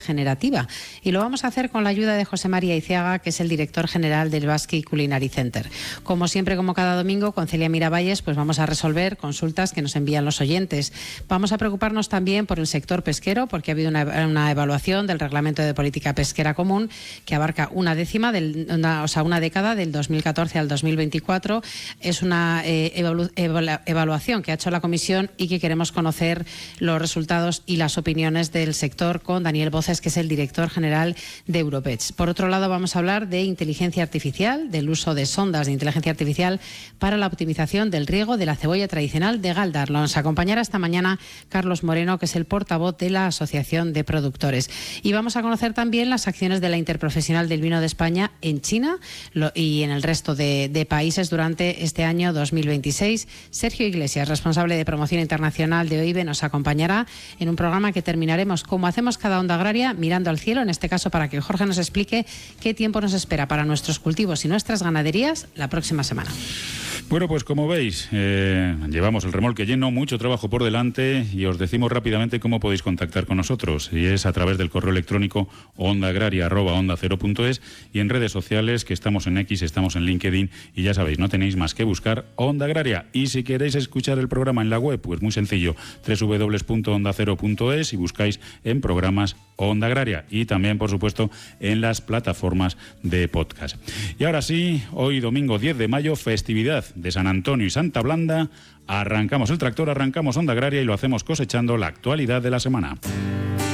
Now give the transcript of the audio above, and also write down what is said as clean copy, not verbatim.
generativa, y lo vamos a hacer con la ayuda de José María Iziaga, que es el director general del Basque Culinary Center. Como siempre, como cada domingo, con Celia Miravalles, pues vamos a resolver consultas que nos envían los oyentes. Vamos a preocuparnos también por el sector pesquero, porque ha habido una evaluación del Reglamento de Política Pesquera Común que abarca una década del 2014 al 2024. Es una evaluación que ha hecho la Comisión y que queremos conocer los resultados y las opiniones del sector con Daniel Boces, que es el director general de Europech. Por otro lado, vamos a hablar de inteligencia artificial, del uso de sondas de inteligencia artificial para la optimización del riego de la cebolla tradicional de Galdar. Nos acompañará esta mañana Carlos Moreno, que es el portavoz de la Asociación de Productores. Y vamos a conocer también las acciones de la Interprofesional del Vino de España en China y en el resto de países durante este año 2026. Sergio Iglesias, responsable de promoción internacional de OIBE, nos acompañará en un programa que terminaremos, como hacemos cada Onda Agraria, mirando al cielo, en este caso para que Jorge nos explique qué tiempo nos espera para nuestros cultivos y nuestras ganaderías la próxima semana. Bueno, pues como veis, llevamos el remolque lleno, mucho trabajo por delante, y os decimos rápidamente cómo podéis contactar con nosotros. Y es a través del correo electrónico ondaagraria@onda0.es, y en redes sociales, que estamos en X, estamos en LinkedIn, y ya sabéis, no tenéis más que buscar Onda Agraria. Y si queréis escuchar el programa en la web, pues muy sencillo, www.onda0.es, y buscáis en programas Onda Agraria, y también, por supuesto, en las plataformas de podcast. Y ahora sí, hoy domingo 10 de mayo, festividad de San Antonio y Santa Blanda. Arrancamos el tractor, arrancamos Onda Agraria, y lo hacemos cosechando la actualidad de la semana.